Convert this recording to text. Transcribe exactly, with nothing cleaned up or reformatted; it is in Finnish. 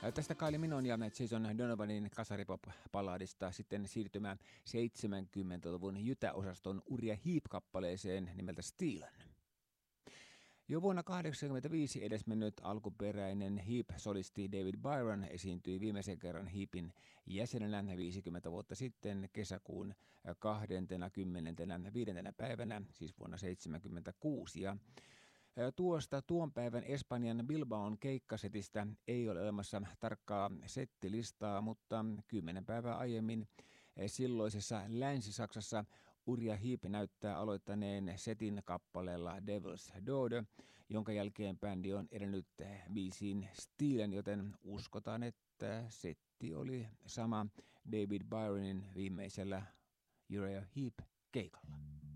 Tästä Kylie Minogue ja Jason Donovanin kasaripop-palladista sitten siirtymään seitsemänkymmentäluvun Jytä-osaston Uriah Heep-kappaleeseen nimeltä Stealin. Jo vuonna tuhatyhdeksänsataakahdeksankymmentäviisi edesmennyt alkuperäinen Heep-solisti David Byron esiintyi viimeisen kerran Heepin jäsenenä viisikymmentä vuotta sitten kesäkuun kaksikymmentäviisi päivänä, siis vuonna tuhatyhdeksänsataaseitsemänkymmentäkuusi. Ja tuosta tuon päivän Espanjan Bilbaon keikkasetistä ei ole olemassa tarkkaa settilistaa, mutta kymmenen päivää aiemmin silloisessa Länsi-Saksassa Uriah Heep näyttää aloittaneen setin kappaleella Devil's Daughter, jonka jälkeen bändi on edennyt biisiin Stealin, joten uskotaan, että setti oli sama David Byronin viimeisellä Uriah Heep keikalla.